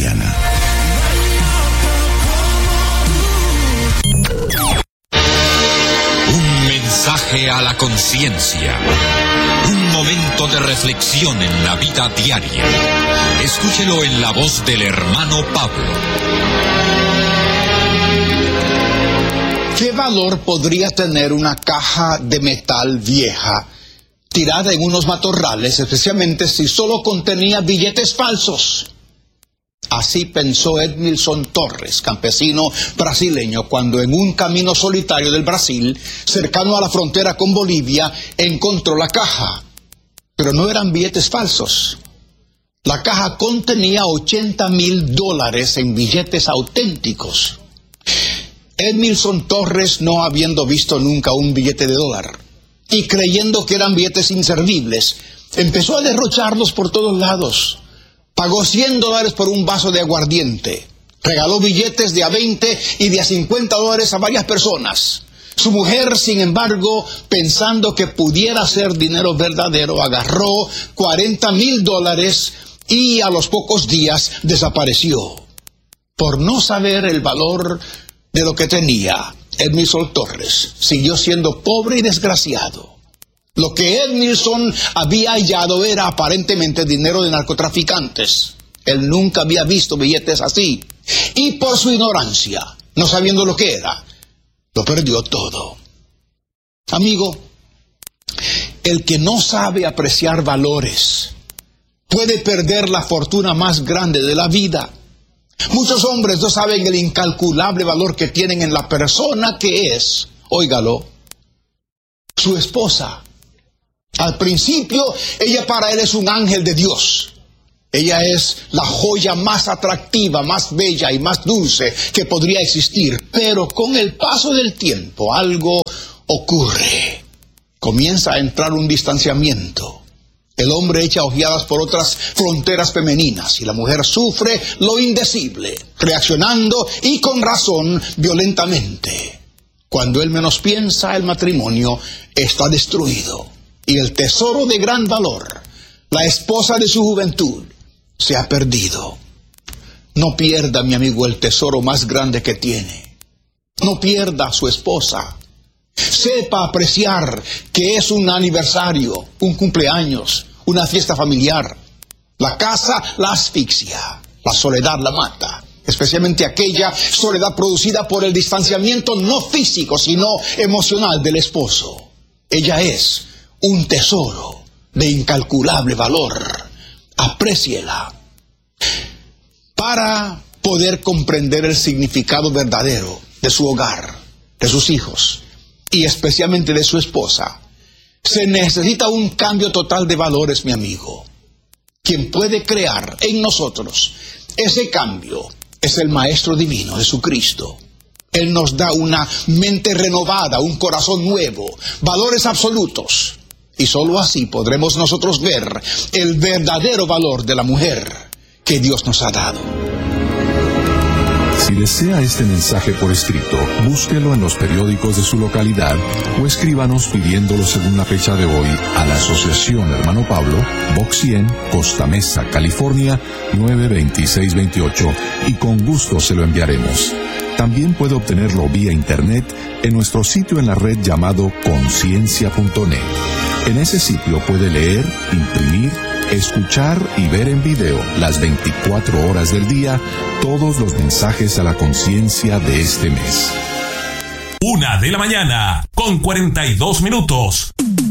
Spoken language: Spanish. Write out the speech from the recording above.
Diariana. Un mensaje a la conciencia. Un momento de reflexión en la vida diaria. Escúchelo en la voz del hermano Pablo. ¿Qué valor podría tener una caja de metal vieja tirada en unos matorrales, especialmente si solo contenía billetes falsos? Así pensó Edmilson Torres, campesino brasileño, cuando en un camino solitario del Brasil, cercano a la frontera con Bolivia, encontró la caja. Pero no eran billetes falsos. La caja contenía $80,000 en billetes auténticos. Edmilson Torres, no habiendo visto nunca un billete de dólar y creyendo que eran billetes inservibles, empezó a derrocharlos por todos lados. Pagó $100 por un vaso de aguardiente. Regaló billetes de a 20 y de a $50 a varias personas. Su mujer, sin embargo, pensando que pudiera ser dinero verdadero, agarró $40,000 y a los pocos días desapareció. Por no saber el valor de lo que tenía, Edmilson Torres siguió siendo pobre y desgraciado. Lo que Edmilson había hallado era aparentemente dinero de narcotraficantes. Él nunca había visto billetes así. Y por su ignorancia, no sabiendo lo que era, lo perdió todo. Amigo, el que no sabe apreciar valores puede perder la fortuna más grande de la vida. Muchos hombres no saben el incalculable valor que tienen en la persona que es, óigalo, su esposa. Al principio, ella para él es un ángel de Dios. Ella es la joya más atractiva, más bella y más dulce que podría existir. Pero con el paso del tiempo, algo ocurre. Comienza a entrar un distanciamiento. El hombre echa ojeadas por otras fronteras femeninas y la mujer sufre lo indecible, reaccionando y con razón violentamente. Cuando él menos piensa, el matrimonio está destruido. Y el tesoro de gran valor, la esposa de su juventud, se ha perdido. No pierda, mi amigo, el tesoro más grande que tiene. No pierda a su esposa. Sepa apreciar que es un aniversario, un cumpleaños, una fiesta familiar. La casa la asfixia, la soledad la mata. Especialmente aquella soledad producida por el distanciamiento no físico, sino emocional del esposo. Ella es un tesoro de incalculable valor. Apréciela. Para poder comprender el significado verdadero de su hogar, de sus hijos y especialmente de su esposa, se necesita un cambio total de valores, mi amigo. Quien puede crear en nosotros ese cambio es el Maestro Divino, Jesucristo. Él nos da una mente renovada, un corazón nuevo, valores absolutos. Y solo así podremos nosotros ver el verdadero valor de la mujer que Dios nos ha dado. Si desea este mensaje por escrito, búsquelo en los periódicos de su localidad o escríbanos pidiéndolo según la fecha de hoy a la Asociación Hermano Pablo, Box 100, Costa Mesa, California, 92628, y con gusto se lo enviaremos. También puede obtenerlo vía internet en nuestro sitio en la red llamado conciencia.net. En ese sitio puede leer, imprimir, escuchar y ver en video las 24 horas del día todos los mensajes a la conciencia de este mes. 1:00 a.m, con 42 minutos.